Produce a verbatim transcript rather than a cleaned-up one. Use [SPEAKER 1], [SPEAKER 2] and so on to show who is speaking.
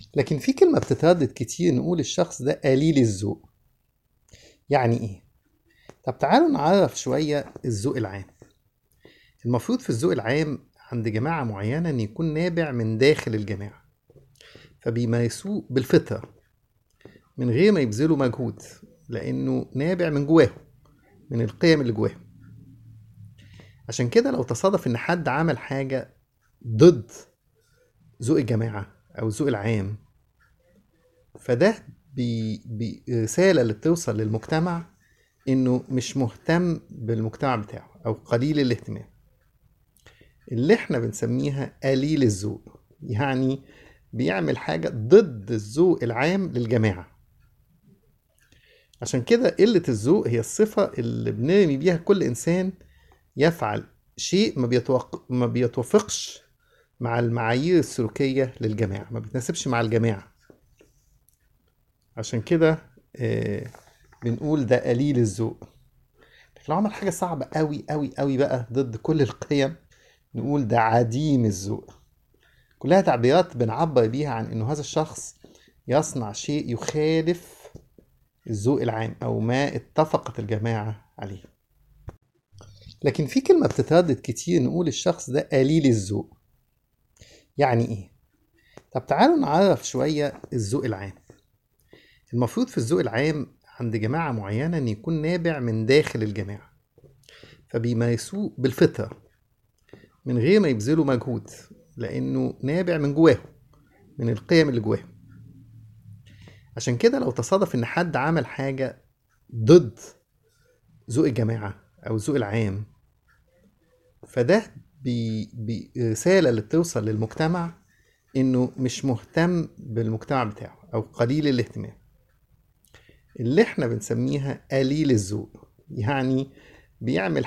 [SPEAKER 1] لكن في كلمة بتتردد كتير نقول الشخص ده قليل الذوق. يعني ايه؟ طب تعالوا نعرف شوية الذوق العام. المفروض في الذوق العام عند جماعة معينة ان يكون نابع من داخل الجماعة، فبيمارسوه بالفطرة من غير ما يبذلوا مجهود، لانه نابع من جواهم، من القيم اللي جواهم. عشان كده لو تصادف ان حد عمل حاجة ضد ذوق الجماعة او الذوق العام، فده بي بي رسالة اللي بتوصل للمجتمع انه مش مهتم بالمجتمع بتاعه او قليل الاهتمام، اللي احنا بنسميها قليل الذوق. يعني بيعمل حاجة ضد الذوق العام للجماعة. عشان كده قلة الذوق هي الصفة اللي بنرمي بيها كل انسان يفعل شيء ما, بيتوق... ما بيتوافقش مع المعايير السلوكية للجماعة، ما بيتناسبش مع الجماعة. عشان كده آه بنقول ده قليل الذوق. لكن لو عمل حاجة صعبة قوي قوي قوي بقى ضد كل القيم، نقول ده عديم الذوق. كلها تعبيرات بنعبر بيها عن انه هذا الشخص يصنع شيء يخالف الذوق العام او ما اتفقت الجماعة عليه. لكن في كلمة بتتردد كتير نقول الشخص ده قليل الذوق. يعني ايه؟ طب تعالوا نعرف شوية الذوق العام. المفروض في الذوق العام عند جماعة معينة ان يكون نابع من داخل الجماعة، فبيمارسوه بالفطرة من غير ما يبذلوا مجهود، لانه نابع من جواهم، من القيم اللي جواهم. عشان كده لو تصادف ان حد عمل حاجة ضد ذوق الجماعة او الذوق العام، فده بي بي رسالة اللي بتوصل للمجتمع انه مش مهتم بالمجتمع بتاعه او قليل الاهتمام، اللي احنا بنسميها قليل الذوق. يعني بيعمل